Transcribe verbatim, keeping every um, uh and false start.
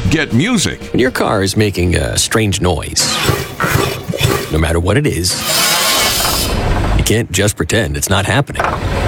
Get music. When your car is making a strange noise, no matter what it is, you can't just pretend it's not happening.